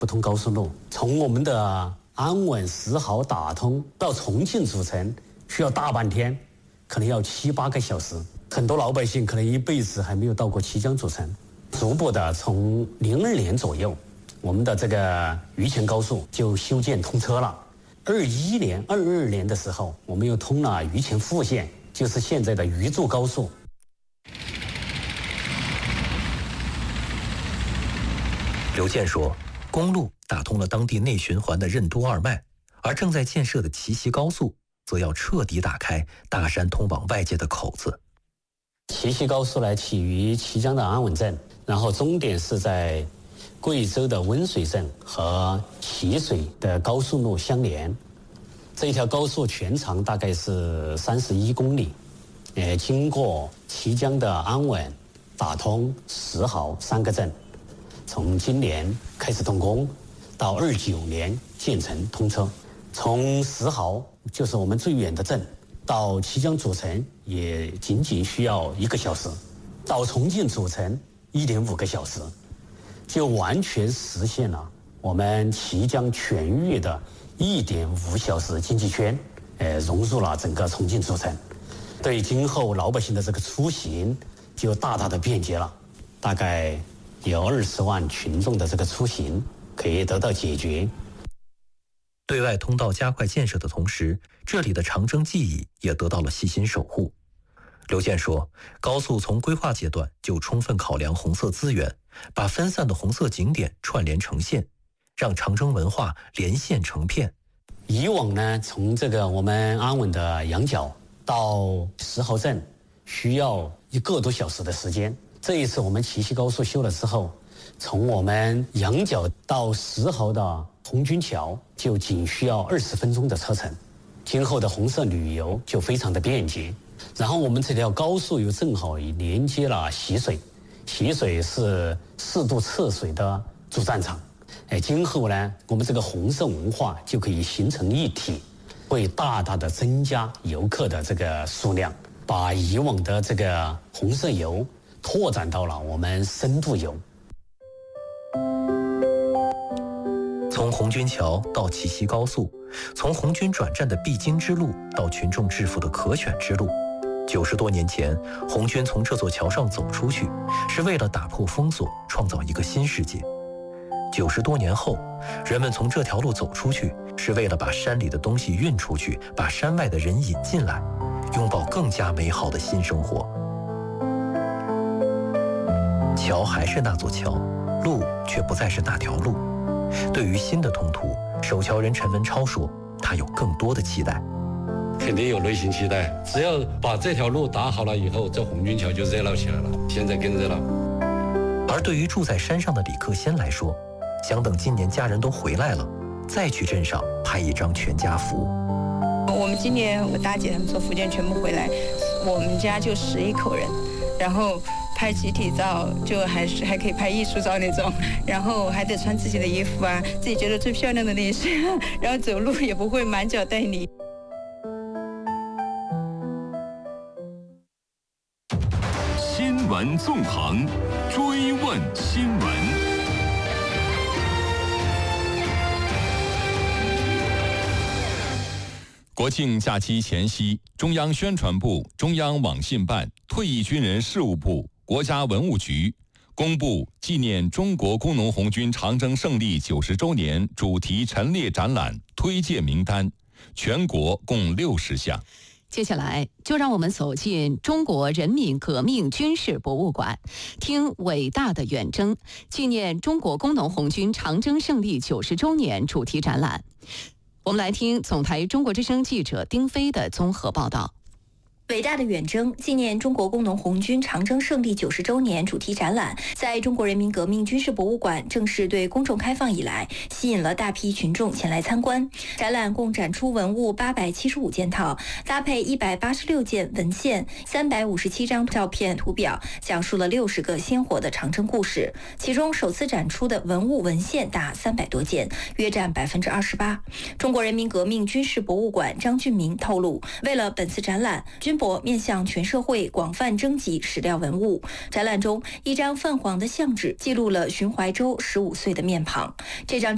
不通高速路，从我们的安稳石壕打通到重庆主城需要大半天，可能要7、8个小时。很多老百姓可能一辈子还没有到过綦江主城。逐步的从02年左右，我们的这个渝黔高速就修建通车了。21年、22年的时候，我们又通了渝黔副线，就是现在的渝筑高速。 刘健说，公路打通了当地内循环的任督二脉，而正在建设的齐溪高速则要彻底打开大山通往外界的口子。 齐溪高速呢，起于綦江的安稳镇，然后终点是在贵州的温水镇和齐水的高速路相连。这一条高速全长大概是31公里，经过綦江的安稳、打通、石壕3个镇。从今年开始动工，到29年建成通车。从石壕，就是我们最远的镇，到綦江主城也仅仅需要1个小时，到重庆主城1.5个小时，就完全实现了我们綦江全域的1.5小时经济圈，融入了整个重庆主城，对今后老百姓的这个出行就大大的便捷了，大概有20万群众的这个出行可以得到解决。 对外通道加快建设的同时，这里的长征记忆也得到了细心守护。刘健说，高速从规划阶段就充分考量红色资源，把分散的红色景点串联成线，让长征文化连线成片。 以往呢，从这个我们安稳的羊角到石壕镇需要1个多小时的时间。这一次我们齐溪高速修了之后，从我们羊角到石壕的红军桥就仅需要20分钟的车程，今后的红色旅游就非常的便捷。然后我们这条高速又正好连接了习水，习水是4渡测水的主战场。今后呢，我们这个红色文化就可以形成一体，会大大的增加游客的这个数量，把以往的这个红色游拓展到了我们深度游。 从红军桥到齐溪高速，从红军转战的必经之路到群众致富的可选之路，90多年前，红军从这座桥上走出去，是为了打破封锁，创造一个新世界。90多年后，人们从这条路走出去，是为了把山里的东西运出去，把山外的人引进来，拥抱更加美好的新生活。桥还是那座桥，路却不再是那条路。对于新的通途，守桥人陈文超说，他有更多的期待。 肯定有内心期待，只要把这条路打好了以后，这红军桥就热闹起来了，现在更热闹。 而对于住在山上的李克先来说，想等今年家人都回来了，再去镇上拍一张全家福。 我们今年我大姐他们从福建全部回来，我们家就11口人，然后拍集体照，就还可以拍艺术照那种，然后还得穿自己的衣服啊，自己觉得最漂亮的那些，然后走路也不会满脚带泥。 新闻纵横，追问新闻。国庆假期前夕，中央宣传部、中央网信办、退役军人事务部、国家文物局公布纪念中国工农红军长征胜利90周年主题陈列展览推介名单，全国共60项。 接下来就让我们走进中国人民革命军事博物馆，听伟大的远征纪念中国工农红军长征胜利90周年主题展览。我们来听总台中国之声记者丁飞的综合报道。 伟大的远征纪念中国工农红军长征胜利90周年主题展览在中国人民革命军事博物馆正式对公众开放以来，吸引了大批群众前来参观。展览共展出文物875件套，搭配186件文献、357张照片图表，讲述了60个鲜活的长征故事。其中首次展出的文物文献达300多件，约占28%。中国人民革命军事博物馆张俊明透露，为了本次展览，军博面向全社会广泛征集史料文物。展览中，一张泛黄的相纸记录了荀怀洲15岁的面庞。这张